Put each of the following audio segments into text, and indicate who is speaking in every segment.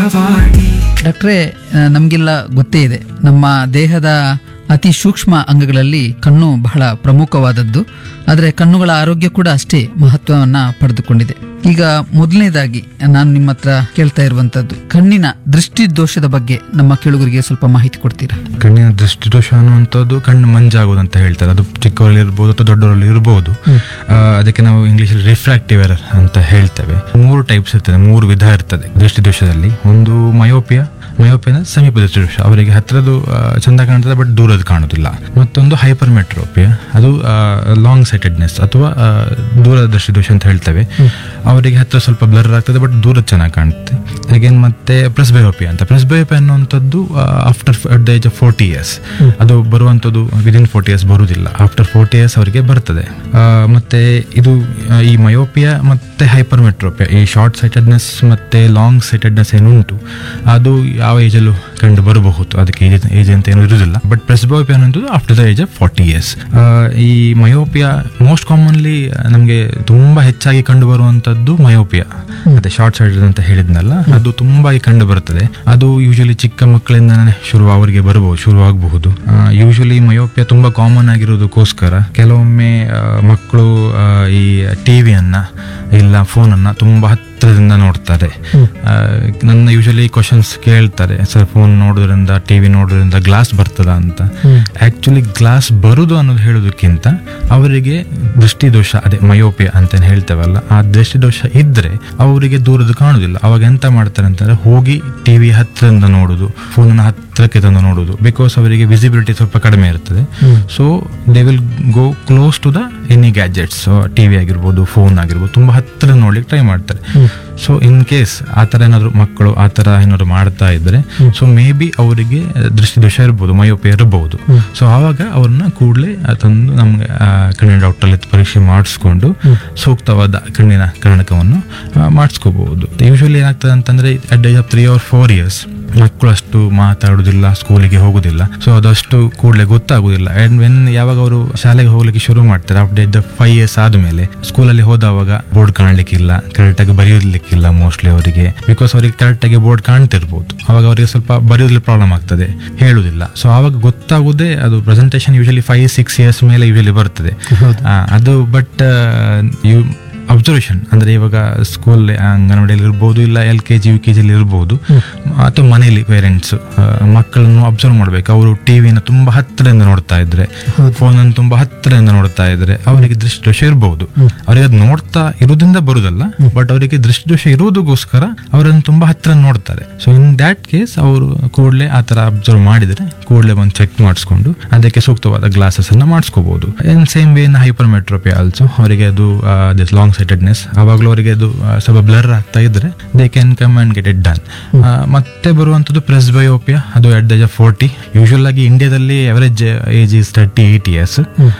Speaker 1: ಡಾಕ್ಟ್ರೇ, ನಮಗೆಲ್ಲ ಗೊತ್ತೇ ಇದೆ, ನಮ್ಮ ದೇಹದ ಅತಿ ಸೂಕ್ಷ್ಮ ಅಂಗಗಳಲ್ಲಿ ಕಣ್ಣು ಬಹಳ ಪ್ರಮುಖವಾದದ್ದು. ಆದರೆ ಕಣ್ಣುಗಳ ಆರೋಗ್ಯ ಕೂಡ ಅಷ್ಟೇ ಮಹತ್ವವನ್ನ ಪಡೆದುಕೊಂಡಿದೆ. ಈಗ ಮೊದಲನೇದಾಗಿ ನಾನು ನಿಮ್ಮ ಹತ್ರ ಕೇಳ್ತಾ ಇರುವಂತದ್ದು, ಕಣ್ಣಿನ ದೃಷ್ಟಿ ದೋಷದ ಬಗ್ಗೆ ನಮ್ಮ ಕೇಳುಗರಿಗೆ ಸ್ವಲ್ಪ ಮಾಹಿತಿ ಕೊಡ್ತೀರಾ?
Speaker 2: ಕಣ್ಣಿನ ದೃಷ್ಟಿದೋಷ ಅನ್ನುವಂಥದ್ದು ಕಣ್ಣು ಮಂಜಾಗೋದು ಅಂತ ಹೇಳ್ತಾರೆ. ಅದು ಚಿಕ್ಕವರಲ್ಲಿ ಇರ್ಬೋದು ಅಥವಾ ದೊಡ್ಡವರಲ್ಲಿ ಇರ್ಬೋದು. ಅದಕ್ಕೆ ನಾವು ಇಂಗ್ಲಿಷ್ ರಿಫ್ರಾಕ್ಟಿವ್ ಎರರ್ ಅಂತ ಹೇಳ್ತೇವೆ. 3 ಟೈಪ್ಸ್ ಇರ್ತದೆ, 3 ವಿಧ ಇರ್ತದೆ ದೃಷ್ಟಿದೋಷದಲ್ಲಿ. ಒಂದು ಮಯೋಪಿಯಾ ಸಮೀಪ ದೃಷ್ಟಿದೋಷ, ಅವರಿಗೆ ಹತ್ತಿರದು ಚಂದ ಕಾಣ್ತದೆ ಬಟ್ ದೂರದ ಕಾಣುದಿಲ್ಲ. ಮತ್ತೊಂದು ಹೈಪರ್ಮೆಟ್ರೋಪಿಯಾ, ಅದು ಲಾಂಗ್ ಸೈಟೆಡ್ನೆಸ್ ಅಥವಾ ದೂರದ ದೃಷ್ಟಿದೋಷ ಅಂತ ಹೇಳ್ತೇವೆ. ಅವರಿಗೆ ಹತ್ತಿರ ಸ್ವಲ್ಪ ಬ್ಲರ್ ಆಗ್ತದೆ ಬಟ್ ದೂರದ ಚೆನ್ನಾಗಿ ಕಾಣುತ್ತೆ. ಅಗೇನ್ ಮತ್ತೆ ಪ್ರೆಸ್ಬಯೋಪಿಯಾ ಅನ್ನುವಂಥದ್ದು after at the age of 40 years. ಅದು ಬರುವಂಥದ್ದು ವಿದಿನ್ 40 years ಬರುವುದಿಲ್ಲ, ಆಫ್ಟರ್ 40 years ಅವರಿಗೆ ಬರ್ತದೆ. ಮತ್ತೆ ಇದು ಈ ಮಯೋಪಿಯಾ ಮತ್ತೆ ಹೈಪರ್ಮೆಟ್ರೋಪಿಯಾ, ಈ ಶಾರ್ಟ್ ಸೈಟೆಡ್ನೆಸ್ ಮತ್ತೆ ಲಾಂಗ್ ಸೈಟೆಡ್ನೆಸ್ ಏನುಂಟು ಅದು ಯಾವ ಏಜಲ್ಲೂ ಕಂಡು ಬರಬಹುದು. ಅದಕ್ಕೆ ಏಜ್ ಅಂತ ಏನು ಇರುವುದಿಲ್ಲ. ಬಟ್ ಪ್ರೆಸ್ಬಯೋಪಿಯಾ ಅನ್ನೋದು after the age of 40 years. ಈ ಮಯೋಪಿಯಾ ಮೋಸ್ಟ್ ಕಾಮನ್ಲಿ ನಮಗೆ ತುಂಬಾ ಹೆಚ್ಚಾಗಿ ಕಂಡು ಬರುವಂತದ್ದು ಮಯೋಪಿಯಾ, ಅದೇ ಶಾರ್ಟ್ ಸೈಟೆಡ್ ಅಂತ ಹೇಳಿದ್ನಲ್ಲ, ಅದು ತುಂಬಾ ಕಂಡು ಬರುತ್ತದೆ. ಅದು ಯೂಶಲಿ ಚಿಕ್ಕ ಮಕ್ಕಳಿಂದನೇ ಅವರಿಗೆ ಶುರುವಾಗಬಹುದು. ಯೂಶಲಿ ಮಯೋಪಿಯಾ ತುಂಬಾ ಕಾಮನ್ ಆಗಿರೋದಕ್ಕೋಸ್ಕರ ಕೆಲವೊಮ್ಮೆ ಮಕ್ಕಳು ಈ ಟಿವಿಯನ್ನ ಇಲ್ಲ ಫೋನನ್ನ ತುಂಬಾ ಹತ್ತಿರದಿಂದ ನೋಡ್ತಾರೆ. ನನ್ನ ಯೂಶಲಿ ಕ್ವಶನ್ಸ್ ಕೇಳ್ತಾರೆ, ಸರ್ ಫೋನ್ ನೋಡೋದ್ರಿಂದ ಟಿವಿ ನೋಡೋದ್ರಿಂದ ಗ್ಲಾಸ್ ಬರ್ತದ ಅಂತ. ಆಕ್ಚುಲಿ ಗ್ಲಾಸ್ ಬರುದು ಅನ್ನೋದು ಹೇಳೋದಕ್ಕಿಂತ ಅವರಿಗೆ ದೃಷ್ಟಿದೋಷ, ಅದೇ ಮಯೋಪಿಯಾ ಅಂತ ಹೇಳ್ತೇವಲ್ಲ, ಆ ದೃಷ್ಟಿದೋಷ ಇದ್ರೆ ಅವರಿಗೆ ದೂರದ್ದು ಕಾಣುದಿಲ್ಲ. ಅವಾಗ ಎಂತ ಮಾಡ್ತಾರೆ ಅಂತಂದ್ರೆ ಹೋಗಿ ಟಿವಿ ಹತ್ತಿರದಿಂದ ನೋಡುದು, ಫೋನನ್ನ ಹತ್ತಿರಕ್ಕೆ ತಂದು ನೋಡುದು. ಬಿಕಾಸ್ ಅವರಿಗೆ ವಿಸಿಬಿಲಿಟಿ ಸ್ವಲ್ಪ ಕಡಿಮೆ ಇರ್ತದೆ. So they will go close to the any gadgets, TV ಆಗಿರ್ಬೋದು, ಫೋನ್ ಆಗಿರ್ಬೋದು, ತುಂಬಾ ಹತ್ತಿರ ನೋಡ್ಲಿಕ್ಕೆ ಟ್ರೈ ಮಾಡ್ತಾರೆ. ಸೊ ಇನ್ ಕೇಸ್ ಆ ಥರ ಏನಾದ್ರು ಮಕ್ಕಳು ಆ ಥರ ಏನಾದ್ರು ಮಾಡ್ತಾ ಇದ್ರೆ, ಸೊ ಮೇ ಬಿ ಅವರಿಗೆ ದೃಷ್ಟಿದೋಷ ಇರ್ಬೋದು, ಮಯೋಪಿಯಾ ಇರಬಹುದು. ಸೊ ಆವಾಗ ಅವ್ರನ್ನ ಕೂಡಲೇ ತಂದು ನಮ್ಗೆ ಕಣ್ಣಿನ ಡಾಕ್ಟರ್ ಪರೀಕ್ಷೆ ಮಾಡಿಸ್ಕೊಂಡು ಸೂಕ್ತವಾದ ಕಣ್ಣಿನ ಕನ್ನಡಕವನ್ನು ಮಾಡಿಸ್ಕೋಬಹುದು. ಯೂಶಲಿ ಏನಾಗ್ತದೆ ಅಂತಂದ್ರೆ at age of 3 or 4 years ಮಕ್ಕಳು ಅಷ್ಟು ಮಾತಾಡುದಿಲ್ಲ, ಸ್ಕೂಲಿಗೆ ಹೋಗುದಿಲ್ಲ. ಸೊ ಅದಷ್ಟು ಕೂಡಲೇ ಗೊತ್ತಾಗುದಿಲ್ಲ. ಅಂಡ್ ವೆನ್ ಯಾವಾಗ ಅವರು ಶಾಲೆಗೆ ಹೋಗ್ಲಿಕ್ಕೆ ಶುರು ಮಾಡ್ತಾರೆ ಆಫ್ಟರ್ 5 years ಆದ್ಮೇಲೆ, ಸ್ಕೂಲಲ್ಲಿ ಹೋದವಾಗ ಬೋರ್ಡ್ ಕಾಣ್ಲಿಕ್ಕಿಲ್ಲ, ಕರೆಕ್ಟ್ ಆಗಿ ಬರೆಯೋದ್ಲಿಕ್ಕಿಲ್ಲ ಮೋಸ್ಟ್ಲಿ ಅವರಿಗೆ. ಬಿಕಾಸ್ ಅವರಿಗೆ ಕರೆಕ್ಟ್ ಆಗಿ ಬೋರ್ಡ್ ಕಾಣ್ತಿರ್ಬೋದು, ಅವಾಗ ಅವರಿಗೆ ಸ್ವಲ್ಪ ಬರೆಯೋದ್ರಲ್ಲಿ ಪ್ರಾಬ್ಲಮ್ ಆಗ್ತದೆ, ಹೇಳುದಿಲ್ಲ. ಸೊ ಆವಾಗ ಗೊತ್ತಾಗುದೇ ಅದು ಪ್ರೆಸೆಂಟೇಷನ್ ಯೂಶಲಿ 5-6 years ಮೇಲೆ ಯೂಶಲಿ ಬರ್ತದೆ ಅದು. ಬಟ್ ಅಬ್ಸರ್ವೇಷನ್ ಅಂದ್ರೆ ಇವಾಗ ಸ್ಕೂಲ್ ಅಂಗನವಾಡಿಯಲ್ಲಿ ಇರ್ಬೋದು, ಇಲ್ಲ LKG UKG ಇರ್ಬೋದು, ಅಥವಾ ಮನೆಯಲ್ಲಿ ಪೇರೆಂಟ್ಸ್ ಮಕ್ಕಳನ್ನು ಅಬ್ಸರ್ವ್ ಮಾಡ್ಬೇಕು. ಅವರು ಟಿವಿನ ತುಂಬಾ ಹತ್ತಿರದಿಂದ ನೋಡ್ತಾ ಇದ್ರೆ, ಫೋನ್ ಅನ್ನು ತುಂಬಾ ಹತ್ತಿರದಿಂದ ನೋಡ್ತಾ ಇದ್ರೆ ಅವರಿಗೆ ದೃಷ್ಟಿದೋಷ ಇರಬಹುದು. ಅವರಿಗೆ ಅದು ನೋಡ್ತಾ ಇರೋದ್ರಿಂದ ಬರುದಲ್ಲ, ಬಟ್ ಅವರಿಗೆ ದೃಷ್ಟಿದೋಷ ಇರುವುದಕ್ಕೋಸ್ಕರ ಅವರನ್ನು ತುಂಬಾ ಹತ್ತಿರ ನೋಡ್ತಾರೆ. ಸೊ ಇನ್ ದ್ಯಾಟ್ ಕೇಸ್ ಅವರು ಕೂಡಲೇ ಆ ತರ ಅಬ್ಸರ್ವ್ ಮಾಡಿದ್ರೆ ಕೂಡಲೇ ಬಂದು ಚೆಕ್ ಮಾಡಿಸ್ಕೊಂಡು ಅದಕ್ಕೆ ಸೂಕ್ತವಾದ ಗ್ಲಾಸಸ್ ಅನ್ನ ಮಾಡಿಸ್ಕೋಬಹುದು. In same way in hypermetropia also, ಅವರಿಗೆ ಅದು ಲಾಂಗ್ ಸೈಟೆಡ್ನೆಸ್, ಆವಾಗಲೂ ಅವರಿಗೆ ಅದು ಸ್ವಲ್ಪ ಬ್ಲರ್ ಆಗ್ತಾ ಇದ್ರೆ they can come and get it done. ಮತ್ತೆ ಬರುವಂತದ್ದು ಪ್ರೆಸ್ಬಯೋಪಿಯಾ, ಅದು at the age of 40. Usual ಆಗಿ ಇಂಡಿಯಾದಲ್ಲಿ average age is 38 years.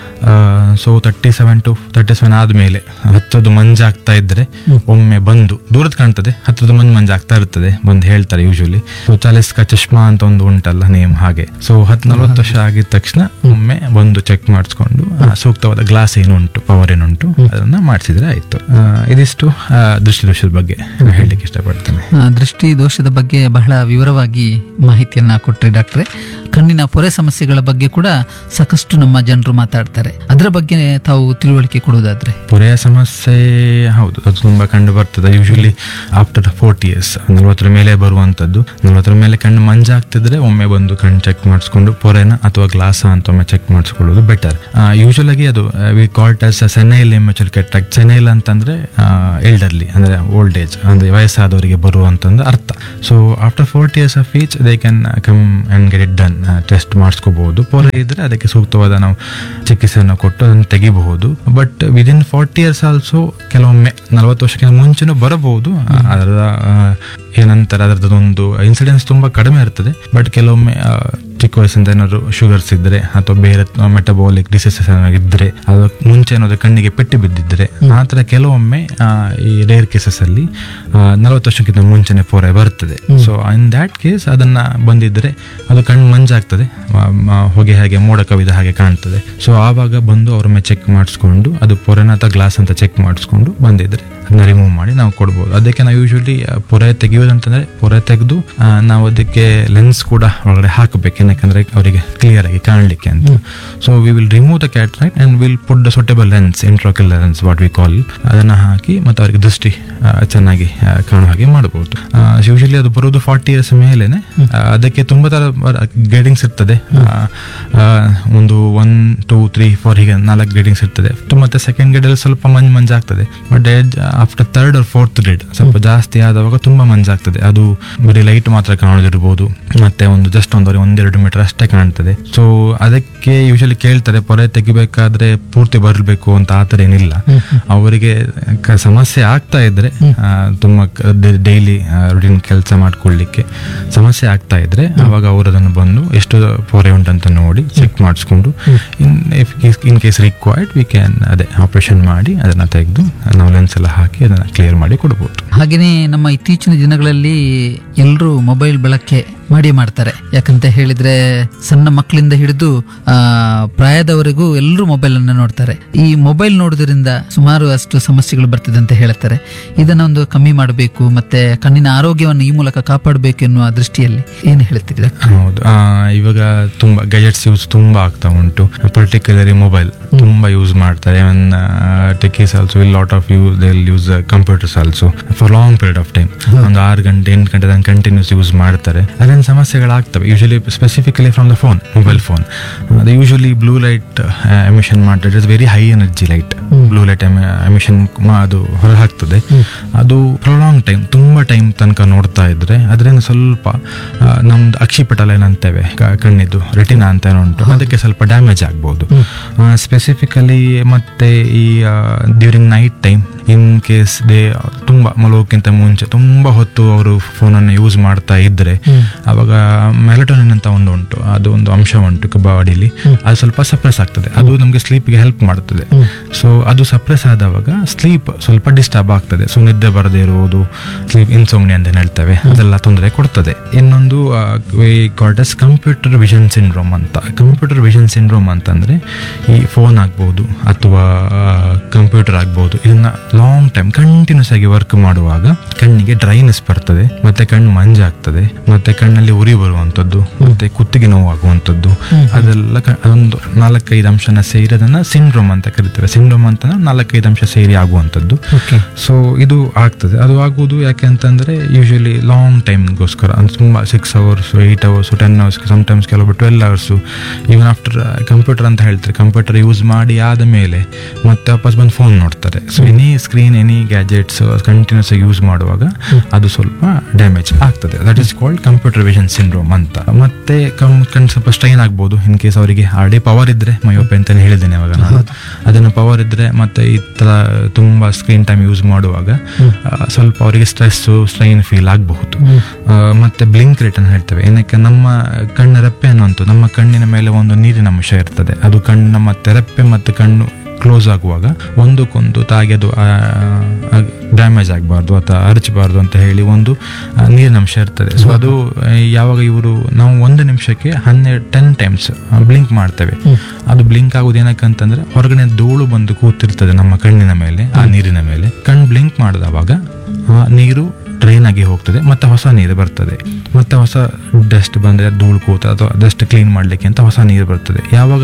Speaker 2: So 37 to 37 ಆದ್ಮೇಲೆ ಹತ್ತದು ಮಂಜಾಗ್ತಾ ಇದ್ರೆ ಒಮ್ಮೆ ಬಂದು, ದೂರದ ಕಾಣ್ತದೆ, ಹತ್ತದು ಮಂಜಾಗ್ತಾ ಇರ್ತದೆ, ಬಂದು ಹೇಳ್ತಾರೆ ಯೂಶುವಲಿ. ಸೊ 40 ka ಚಶ್ಮಾ ಅಂತ ಒಂದು ಉಂಟಲ್ಲ ನೇಮ್, ಹಾಗೆ. ಸೊ 40 ವರ್ಷ ಆಗಿದ ತಕ್ಷಣ ಒಮ್ಮೆ ಬಂದು ಚೆಕ್ ಮಾಡಿಸ್ಕೊಂಡು ಸೂಕ್ತವಾದ ಗ್ಲಾಸ್ ಏನುಂಟು, ಪವರ್ ಏನುಂಟು ಅದನ್ನ ಮಾಡಿಸಿದ್ರೆ ಆಯ್ತು. ಇದಿಷ್ಟು ದೃಷ್ಟಿದೋಷದ ಬಗ್ಗೆ ಹೇಳಲಿಕ್ಕೆ ಇಷ್ಟಪಡ್ತೇನೆ.
Speaker 1: ದೃಷ್ಟಿ ದೋಷದ ಬಗ್ಗೆ ಬಹಳ ವಿವರವಾಗಿ ಮಾಹಿತಿಯನ್ನ ಕೊಟ್ರಿ ಡಾಕ್ಟ್ರೆ. ಕಣ್ಣಿನ ಪೊರೆ ಸಮಸ್ಯೆಗಳ ಬಗ್ಗೆ ಕೂಡ ಸಾಕಷ್ಟು ನಮ್ಮ ಜನರು ಮಾತಾಡ್ತಾರೆ, ಅದರ ಬಗ್ಗೆ ತಾವು ತಿಳುವಳಿಕೆ ಕೊಡುವುದಾದ್ರೆ?
Speaker 2: ಪೊರೆಯ ಸಮಸ್ಯೆ ಹೌದು, ಅದು ತುಂಬಾ ಕಂಡು ಬರ್ತದೆ. ಯೂಶಲಿ ಆಫ್ಟರ್ 40 years, 40 ಮೇಲೆ ಬರುವಂತದ್ದು. 40 ಮೇಲೆ ಕಣ್ಣು ಮಂಜಾಗ್ತಿದ್ರೆ ಒಮ್ಮೆ ಬಂದು ಕಣ್ಣು ಚೆಕ್ ಮಾಡಿಸ್ಕೊಂಡು ಪೊರೆನ ಅಥವಾ ಗ್ಲಾಸ್ ಅಂತ ಒಮ್ಮೆ ಚೆಕ್ ಮಾಡಿಸ್ಕೊಳ್ಳೋದು ಬೆಟರ್. ಯೂಶುವಲ್ ಆಗಿ ಅದು ವಿ ಕಾಲ್ಡ್ ಆಸ್ ಸೆನೈಲ್ ಇಮ್ಯಾಚುರಲ್ ಕ್ಯಾಟ್ರಾಕ್ಟ್. ಸೆನೈಲ್ ಅಂತಂದ್ರೆ ಎಲ್ಡರ್ಲಿ ಅಂದ್ರೆ ಓಲ್ಡ್ ಏಜ್, ಅಂದ್ರೆ ವಯಸ್ಸಾದವರಿಗೆ ಬರುವಂತಂದು ಅರ್ಥ. So after 40 years of age they can come and get it done. Test ಮಾಡಿಸ್ಕೋಬಹುದು. ಪೊರೆ ಇದ್ರೆ ಅದಕ್ಕೆ ಸೂಕ್ತವಾದ ನಾವು ಚಿಕಿತ್ಸೆಯನ್ನು ಕೊಟ್ಟು ಅದನ್ನು ತೆಗಿಬಹುದು. ಬಟ್ ವಿದಿನ್ 40 years ಆಲ್ಸೋ ಕೆಲವೊಮ್ಮೆ 40 ವರ್ಷಕ್ಕಿಂತ ಮುಂಚೆನೂ ಬರಬಹುದು. ಅದರ ಏನಂತಾರೆ, ಅದರದೊಂದು ಇನ್ಸಿಡೆನ್ಸ್ ತುಂಬಾ ಕಡಿಮೆ ಇರ್ತದೆ. ಬಟ್ ಕೆಲವೊಮ್ಮೆ ಚಿಕ್ಕ ವಯಸ್ಸಿಂದ ಏನಾದ್ರು ಶುಗರ್ಸ್ ಇದ್ರೆ ಅಥವಾ ಬೇರೆ ಮೆಟಬಾಲಿಕ್ ಡಿಸೀಸಸ್ ಇದ್ರೆ, ಅದಕ್ಕೆ ಮುಂಚೆ ಏನಾದ್ರು ಕಣ್ಣಿಗೆ ಪೆಟ್ಟು ಬಿದ್ದಿದ್ರೆ, ಆ ಥರ ಕೆಲವೊಮ್ಮೆ ಈ ರೇರ್ ಕೇಸಸ್ ಅಲ್ಲಿ 40 ವರ್ಷಕ್ಕಿಂತ ಮುಂಚೆನೆ ಪೊರೆ ಬರ್ತದೆ. ಸೊ ಇನ್ ದ್ಯಾಟ್ ಕೇಸ್ ಅದನ್ನ ಬಂದಿದ್ರೆ ಅದು ಕಣ್ಣು ಮಂಜಾಗ್ತದೆ, ಹೊಗೆ ಹಾಗೆ ಮೋಡ ಕವಿದ ಹಾಗೆ ಕಾಣ್ತದೆ. ಸೊ ಆವಾಗ ಬಂದು ಅವ್ರೊಮ್ಮೆ ಚೆಕ್ ಮಾಡಿಸ್ಕೊಂಡು ಅದು ಪೊರೆನ ಅಥವಾ ಗ್ಲಾಸ್ ಅಂತ ಚೆಕ್ ಮಾಡಿಸ್ಕೊಂಡು ಬಂದಿದ್ರೆ ಅದನ್ನ ರಿಮೂವ್ ಮಾಡಿ ನಾವು ಕೊಡ್ಬೋದು. ಅದಕ್ಕೆ ನಾವು ಯೂಶಲಿ ಪೊರೆ ತೆಗೆಯೋದಂತಂದ್ರೆ ಪೊರೆ ತೆಗೆದು ನಾವು ಅದಕ್ಕೆ ಲೆನ್ಸ್ ಕೂಡ ಒಳಗಡೆ ಹಾಕಬೇಕು, ಏನಕ್ಕೆ ಅವರಿಗೆ ಕ್ಲಿಯರ್ ಆಗಿ ಕಾಣಲಿಕ್ಕೆ ಅಂತ. So we will remove the cataract and will put the suitable lens, intraocular lens what we call, ಅದನ್ನ ಹಾಕಿ ಮತ್ತೆ ಅವರಿಗೆ ದೃಷ್ಟಿ ಚೆನ್ನಾಗಿ ಕಾಣುವ ಹಾಗೆ ಮಾಡಬಹುದು. ಯೂಶಲಿ ಅದು ಬರೋದು 40 years ಮೇಲೆನೆ. ಅದಕ್ಕೆ ತುಂಬಾ ತರ ಗ್ರೇಡಿಂಗ್ಸ್ ಇರ್ತದೆ. ಒಂದು 1, 2, 3, 4 ಹೀಗೆ 4 ಗ್ರೇಡಿಂಗ್ಸ್ ಇರ್ತದೆ. ಮತ್ತೆ ಸೆಕೆಂಡ್ ಗ್ರೇಡ್ ಅಲ್ಲಿ ಸ್ವಲ್ಪ ಮಂಜಾಗ್ತದೆ. But after 3rd or 4th grade ಸ್ವಲ್ಪ ಜಾಸ್ತಿ ಆದವಾಗ ತುಂಬಾ ಮಂಜಾಗ್ತದೆ. ಅದು ಬರೀ ಲೈಟ್ ಮಾತ್ರ ಕಾಣೋದಿರ್ಬೋದು, ಮತ್ತೆ ಒಂದು ಜಸ್ಟ್ 1-2 ಮೀಟರ್ ಅಷ್ಟೇ ಕಾಣ್ತದೆ. ಸೊ ಅದಕ್ಕೆ ಯೂಶಲಿ ಕೇಳ್ತಾರೆ ಪೊರೆ ತೆಗಿಬೇಕಾದ್ರೆ ಪೂರ್ತಿ ಬರಬೇಕು ಅಂತ. ಆತರ ಏನಿಲ್ಲ, ಅವರಿಗೆ ಸಮಸ್ಯೆ ಆಗ್ತಾ ಇದ್ರೆ ತುಂಬಾ ಡೈಲಿ ರುಟೀನ್ ಕೆಲಸ ಮಾಡ್ಕೊಳ್ಳಿಕ್ಕೆ ಸಮಸ್ಯೆ ಆಗ್ತಾ ಇದ್ರೆ ಅವಾಗ ಅವರು ಅದನ್ನು ಬಂದು ಎಷ್ಟು ಪೊರೆ ಉಂಟಂತ ನೋಡಿ ಚೆಕ್ ಮಾಡಿಸ್ಕೊಂಡು in case required we can ಅದೇ ಆಪರೇಷನ್ ಮಾಡಿ ಅದನ್ನ ತೆಗೆದು ನಾವು ಲೆನ್ಸ್ ಎಲ್ಲ ಹಾಕಿ ಅದನ್ನ ಕ್ಲಿಯರ್ ಮಾಡಿ ಕೊಡಬಹುದು.
Speaker 1: ಹಾಗೇನೆ ನಮ್ಮ ಇತ್ತೀಚಿನ ದಿನಗಳಲ್ಲಿ ಎಲ್ಲರೂ ಮೊಬೈಲ್ ಬಳಕೆ ಮಾಡ್ತಾರೆ. ಯಾಕಂತ ಹೇಳಿದ್ರೆ ಸಣ್ಣ ಮಕ್ಕಳಿಂದ ಹಿಡಿದು ಪ್ರಾಯದವರೆಗೂ ಎಲ್ಲರೂ ಮೊಬೈಲ್ ಅನ್ನು ನೋಡ್ತಾರೆ. ಈ ಮೊಬೈಲ್ ನೋಡೋದ್ರಿಂದ ಸುಮಾರು ಅಷ್ಟು ಸಮಸ್ಯೆಗಳು ಬರ್ತದೆ ಅಂತ ಹೇಳ್ತಾರೆ. ಇದನ್ನ ಒಂದು ಕಮ್ಮಿ ಮಾಡಬೇಕು, ಮತ್ತೆ ಕಣ್ಣಿನ ಆರೋಗ್ಯವನ್ನು ಈ ಮೂಲಕ ಕಾಪಾಡಬೇಕು ಎನ್ನುವ ದೃಷ್ಟಿಯಲ್ಲಿ ಏನು ಹೇಳ್ತೀರಿ?
Speaker 2: ಹೌದು, ಇವಾಗ ತುಂಬಾ ಗ್ಯಾಜೆಟ್ಸ್ ಯೂಸ್ ತುಂಬಾ ಆಗ್ತಾ ಉಂಟು. ಪರ್ಟಿಕ್ಯುಲರ್ಲಿ ಮೊಬೈಲ್ ತುಂಬಾ ಯೂಸ್ ಮಾಡ್ತಾರೆ. ಟೆಕೀಸ್ also will lot of use computers also for long period of time. ಒಂದು 6 ಗಂಟೆ 8 ಗಂಟೆ ತನಕ ಕಂಟಿನ್ಯೂಸ್ ಯೂಸ್ ಮಾಡ್ತಾರೆ. ಅದರಿಂದ ಸಮಸ್ಯೆಗಳಾಗ್ತವೆ. Usually specifically from the phone, mobile phone. ಅದು ಯೂಶಲಿ ಬ್ಲೂ ಲೈಟ್ ಎಮಿಷನ್ ಮಾಡ್ತಾರೆ. It's very high energy light. Blue light emission ಅದು ಹೊರ ಹಾಕ್ತದೆ. ಅದು ಪ್ರೊಲಾಂಗ್ ಟೈಮ್, ತುಂಬಾ ಟೈಮ್ ತನಕ ನೋಡ್ತಾ ಇದ್ರೆ ಅದರಿಂದ ಸ್ವಲ್ಪ ನಮ್ದು ಅಕ್ಷಿಪಟಲ ಏನಂತೇವೆ ಕಣ್ಣಿದ್ದು ರೆಟಿನಾ ಅಂತ ಉಂಟು, ಅದಕ್ಕೆ ಸ್ವಲ್ಪ ಡ್ಯಾಮೇಜ್ ಆಗ್ಬಹುದು ಸ್ಪೆಸಿಫಿಕಲಿ. ಮತ್ತೆ ಈ during night time in case ತುಂಬಾ ಮಲಗೋಕ್ಕಿಂತ ಮುಂಚೆ ತುಂಬಾ ಹೊತ್ತು ಅವರು ಫೋನನ್ನು ಯೂಸ್ ಮಾಡ್ತಾ ಇದ್ರೆ ಅವಾಗ ಮೆಲಟೋನಿನ್ ಅಂತ ಒಂದು ಉಂಟು, ಅದು ಒಂದು ಅಂಶ ಉಂಟು ಬಾಡಿಲಿ, ಅದು ಸ್ವಲ್ಪ ಸಪ್ರೆಸ್ ಆಗ್ತದೆ. ಅದು ನಮಗೆ ಸ್ಲೀಪ್ಗೆ ಹೆಲ್ಪ್ ಮಾಡುತ್ತದೆ. ಸೊ ಅದು ಸಪ್ರೆಸ್ ಆದವಾಗ ಸ್ಲೀಪ್ ಸ್ವಲ್ಪ ಡಿಸ್ಟರ್ಬ್ ಆಗ್ತದೆ. ಸೊ ನಿದ್ದೆ ಬರದೇ ಇರುವುದು, ಸ್ಲೀಪ್ ಇನ್ಸೋಮ್ನಿ ಅಂತ ಹೇಳ್ತೇವೆ, ಅದೆಲ್ಲ ತೊಂದರೆ ಕೊಡ್ತದೆ. ಇನ್ನೊಂದು ಕಾಲ್ಡ್ ಕಂಪ್ಯೂಟರ್ ವಿಷನ್ ಸಿಂಡ್ರೋಮ್ ಅಂತ. ಕಂಪ್ಯೂಟರ್ ವಿಷನ್ ಸಿಂಡ್ರೋಮ್ ಅಂತಂದ್ರೆ ಈ ಫೋನ್ ಆಗ್ಬಹುದು ಅಥವಾ ಕಂಪ್ಯೂಟರ್ ಆಗ್ಬಹುದು, ಇದನ್ನ ಲಾಂಗ್ ಟೈಮ್ ಕಂಟಿನ್ಯೂಸ್ ಆಗಿ ವರ್ಕ್ ಮಾಡುವಾಗ ಕಣ್ಣಿಗೆ ಡ್ರೈನೆಸ್ ಬರ್ತದೆ, ಮತ್ತೆ ಕಣ್ಣು ಮಂಜಾಗ್ತದೆ, ಮತ್ತೆ ಕಣ್ಣಲ್ಲಿ ಉರಿ ಬರುವಂತದ್ದು, ಮತ್ತೆ ಕುತ್ತಿಗೆ ನೋವಾಗುವಂತದ್ದು, ಅದೆಲ್ಲ ಒಂದು 4-5 ಅಂಶನ ಸೇರಿ ಅದನ್ನ ಸಿಂಡ್ರೋಮ್ ಅಂತ ಕರೀತಾರೆ. ಸಿಂಡ್ರೋಮ್ ಅಂತ 4-5 ಅಂಶ ಸೇರಿ ಆಗುವಂತದ್ದು. ಸೊ ಇದು ಆಗ್ತದೆ. ಅದು ಆಗುವುದು ಯಾಕೆ ಅಂತಂದ್ರೆ ಯೂಶಲಿ ಲಾಂಗ್ ಟೈಮ್ಗೋಸ್ಕರ, ತುಂಬಾ 6 hours, 8 hours, 10 hours, ಸಮಟೈಮ್ಸ್ ಕೆಲವೊಬ್ಬರು 12 hours. ಈವನ್ ಆಫ್ಟರ್ ಕಂಪ್ಯೂಟರ್ ಅಂತ ಹೇಳ್ತಾರೆ, ಕಂಪ್ಯೂಟರ್ ಯೂಸ್ ಮಾಡಿ ಆದ ಮೇಲೆ ಮತ್ತೆ ವಾಪಸ್ ಬಂದು ಫೋನ್ ನೋಡ್ತಾರೆ. So any screen, any gadgets continuous ಆಗಿ ಯೂಸ್ ಮಾಡುವಾಗ ಅದು ಸ್ವಲ್ಪ ಡ್ಯಾಮೇಜ್ ಆಗ್ತದೆ. That is called computer vision syndrome ಅಂತ. ಮತ್ತೆ ಕಣ್ಣು ಸ್ವಲ್ಪ ಸ್ಟ್ರೈನ್ ಆಗ್ಬೋದು ಇನ್ ಕೇಸ್ ಅವರಿಗೆ ಆಲ್ರೆಡಿ ಪವರ್ ಇದ್ರೆ, ಮಯೋಪೆ ಅಂತಾನೆ ಹೇಳಿದ್ದೇನೆ ಅವಾಗ ನಾನು. ಅದನ್ನು ಪವರ್ ಇದ್ರೆ ಮತ್ತೆ ಈ ತರ ತುಂಬಾ ಸ್ಕ್ರೀನ್ ಟೈಮ್ ಯೂಸ್ ಮಾಡುವಾಗ ಸ್ವಲ್ಪ ಅವರಿಗೆ ಸ್ಟ್ರೈನ್ ಫೀಲ್ ಆಗಬಹುದು. ಮತ್ತೆ ಬ್ಲಿಂಕ್ ರೇಟ್ ಅಂತ ಹೇಳ್ತೇವೆ. ಏನಕ್ಕೆ ನಮ್ಮ ಕಣ್ಣ ರೆಪ್ಪೆ ಅನ್ನುವಂಥ, ನಮ್ಮ ಕಣ್ಣಿನ ಮೇಲೆ ಒಂದು ನೀರಿನ ಅಂಶ ಇರ್ತದೆ. ಅದು ಕಣ್ಣು ಮತ್ತೆ ರೆಪ್ಪೆ ಮತ್ತೆ ಕಣ್ಣು ಕ್ಲೋಸ್ ಆಗುವಾಗ ಒಂದಕ್ಕೊಂದು ತಾಗಿ ಅದು ಡ್ಯಾಮೇಜ್ ಆಗಬಾರ್ದು ಅಥವಾ ಅರಚಬಾರ್ದು ಅಂತ ಹೇಳಿ ಒಂದು ನೀರಿನ ಅಂಶ ಇರ್ತದೆ. ಸೊ ಅದು ಯಾವಾಗ ನಾವು 1 ನಿಮಿಷಕ್ಕೆ 10 ಟೈಮ್ಸ್ ಬ್ಲಿಂಕ್ ಮಾಡ್ತೇವೆ. ಅದು ಬ್ಲಿಂಕ್ ಆಗೋದು ಏನಕ್ಕಂತಂದ್ರೆ ಹೊರಗಡೆ ಧೂಳು ಬಂದು ಕೂತಿರ್ತದೆ ನಮ್ಮ ಕಣ್ಣಿನ ಮೇಲೆ, ಆ ನೀರಿನ ಮೇಲೆ. ಕಣ್ಣು ಬ್ಲಿಂಕ್ ಮಾಡಿದವಾಗ ಆ ನೀರು ಡ್ರೈನ್ ಆಗಿ ಹೋಗ್ತದೆ, ಮತ್ತೆ ಹೊಸ ನೀರು ಬರ್ತದೆ. ಮತ್ತೆ ಹೊಸ ಡಸ್ಟ್ ಬಂದರೆ, ಧೂಳು ಕೂತ ಅಥವಾ ಡಸ್ಟ್ ಕ್ಲೀನ್ ಮಾಡ್ಲಿಕ್ಕೆ ಅಂತ ಹೊಸ ನೀರು ಬರ್ತದೆ. ಯಾವಾಗ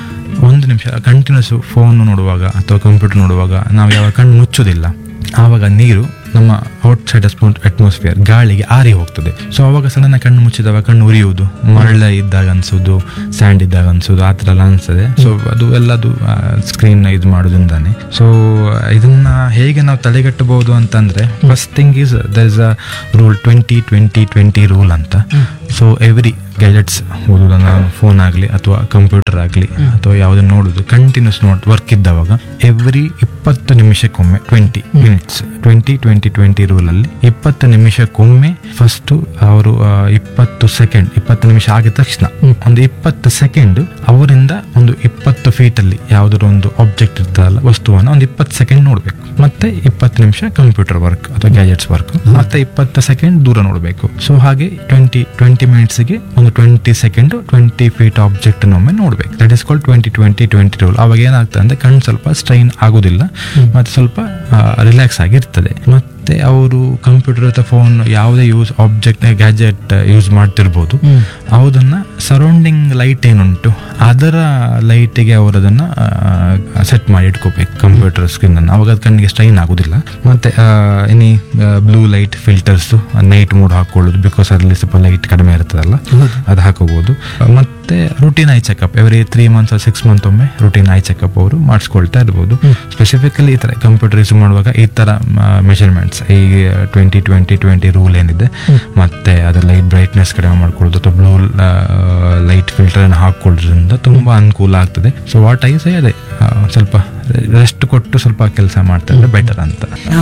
Speaker 2: 1 ನಿಮಿಷ ಕಂಟಿನ್ಯೂಸ್ ಫೋನ್ ನೋಡುವಾಗ ಅಥವಾ ಕಂಪ್ಯೂಟರ್ ನೋಡುವಾಗ ನಾವು ಯಾವಾಗ ಕಣ್ಣು ಮುಚ್ಚೋದಿಲ್ಲ, ಆವಾಗ ನೀರು ನಮ್ಮ ಔಟ್ಸೈಡ್ ಅಟ್ಮಾಸ್ಫಿಯರ್ ಗಾಳಿಗೆ ಆರಿ ಹೋಗ್ತದೆ. ಸೊ ಅವಾಗ ಸಡನ್ ಕಣ್ಣು ಮುಚ್ಚಿದವಾಗ ಕಣ್ಣು ಉರಿಯುವುದು, ಮರಳ ಇದ್ದಾಗ ಅನ್ಸೋದು, ಸ್ಯಾಂಡ್ ಇದ್ದಾಗ ಅನ್ಸೋದು, ಆ ಥರ ಎಲ್ಲ ಅನ್ಸ್ತದೆ. ಸೊ ಅದು ಎಲ್ಲದು ಸ್ಕ್ರೀನ್ ಇದು ಮಾಡೋದ್ರಿಂದಾನೆ. ಸೊ ಇದನ್ನ ಹೇಗೆ ನಾವು ತಡೆಗಟ್ಟಬಹುದು ಅಂತಂದ್ರೆ, first thing is there is a rule 20-20-20 rule ಅಂತ. ಸೊ ಎವ್ರಿ ಗ್ಯಾಜೆಟ್ಸ್ ಓದೋದನ್ನ, ಫೋನ್ ಆಗಲಿ ಅಥವಾ ಕಂಪ್ಯೂಟರ್ ಆಗಲಿ ಅಥವಾ ಯಾವುದನ್ನು ನೋಡೋದು continuous work ಇದ್ದವಾಗ every 20 ನಿಮಿಷಕ್ಕೊಮ್ಮೆ 20 minutes 20-20-20 ರೂಲಲ್ಲಿ 20 ನಿಮಿಷಕ್ಕೊಮ್ಮೆ first ಅವರು 20 ಸೆಕೆಂಡ್ 20 ನಿಮಿಷ ಆಗಿದ ತಕ್ಷಣ ಒಂದು 20 ಸೆಕೆಂಡ್ ಅವರಿಂದ ಒಂದು 20 ಫೀಟಲ್ಲಿ ಯಾವುದಾದ್ರು ಒಂದು ಆಬ್ಜೆಕ್ಟ್ ಇರ್ತದಲ್ಲ, ವಸ್ತುವನ್ನು ಒಂದು 20 ಸೆಕೆಂಡ್ ನೋಡಬೇಕು. ಮತ್ತೆ 20 ನಿಮಿಷ ಕಂಪ್ಯೂಟರ್ ವರ್ಕ್ ಅಥವಾ ಗ್ಯಾಜೆಟ್ಸ್ ವರ್ಕ್, ಮತ್ತೆ 20 ಸೆಕೆಂಡ್ ದೂರ ನೋಡಬೇಕು. ಸೊ ಹಾಗೆ 20 ಮಿನಿಟ್ಸ್ಗೆ ಒಂದು 20 ಸೆಕೆಂಡ್ 20 ಫೀಟ್ ಆಬ್ಜೆಕ್ಟ್ ಒಮ್ಮೆ ನೋಡ್ಬೇಕು. That is called 20-20-20 rule. ಅವಾಗ ಏನಾಗ್ತದೆ ಅಂದ್ರೆ ಕಣ್ಣು ಸ್ವಲ್ಪ ಸ್ಟ್ರೈನ್ ಆಗೋದಿಲ್ಲ, ಮತ್ತೆ ಸ್ವಲ್ಪ ರಿಲ್ಯಾಕ್ಸ್ ಆಗಿರ್ತದೆ. ಮತ್ತೆ ಅವರು ಕಂಪ್ಯೂಟರ್ ಅಥವಾ ಫೋನ್ ಯಾವುದೇ ಆಬ್ಜೆಕ್ಟ್ ಗ್ಯಾಜೆಟ್ ಯೂಸ್ ಮಾಡ್ತಿರ್ಬೋದು, ಅದನ್ನ ಸರೌಂಡಿಂಗ್ ಲೈಟ್ ಏನುಂಟು ಅದರ ಲೈಟಿಗೆ ಅವರು ಅದನ್ನ ಸೆಟ್ ಮಾಡಿ ಇಟ್ಕೋಬೇಕು ಕಂಪ್ಯೂಟರ್ ಸ್ಕ್ರೀನ್ ಅನ್ನು. ಅವಾಗ ಅದು ಕಣ್ಣಿಗೆ ಸ್ಟ್ರೈನ್ ಆಗುದಿಲ್ಲ. ಮತ್ತೆ ಇನಿ blue light filters night mode ಹಾಕೊಳ್ಳೋದು, ಬಿಕಾಸ್ ಅದರಲ್ಲಿ ಸ್ವಲ್ಪ ಲೈಟ್ ಕಡಿಮೆ ಇರ್ತದಲ್ಲ, ಅದು ಹಾಕೋಬಹುದು. ಮತ್ತೆ routine I checkup every 3 months 6 months ಒಮ್ಮೆ ರುಟೀನ್ ಐ ಚೆಕಪ್ ಅವರು ಮಾಡಿಸ್ಕೊಳ್ತಾ ಇರ್ಬೋದು. ಸ್ಪೆಸಿಫಿಕಲಿ ಈ ತರ ಕಂಪ್ಯೂಟರ್ ಯೂಸ್ ಮಾಡುವಾಗ ಈ ತರ ಮೆಷರ್ಮೆಂಟ್ಸ್, ಈ 20-20-20 ರೂಲ್ ಏನಿದೆ, ಮತ್ತೆ ಅದರ ಲೈಟ್ ಬ್ರೈಟ್ನೆಸ್ ಕಡಿಮೆ ಮಾಡ್ಕೊಳ್ಳೋದು ಅಥವಾ ಬ್ಲೂ ಲೈಟ್ ಫಿಲ್ಟರ್ ಅನ್ನು ಹಾಕೊಳ್ಳೋದ್ರಿಂದ ತುಂಬಾ ಅನುಕೂಲ ಆಗ್ತದೆ. ಸೊ ವಾಟ್ ಐ ಸೇ ಅದೇ ಸ್ವಲ್ಪ ರೆಸ್ಟ್ ಕೊಟ್ಟು ಸ್ವಲ್ಪ ಕೆಲಸ ಮಾಡ್ತಾ ಇದ್ರೆ ಬೆಟರ್ ಅಂತ.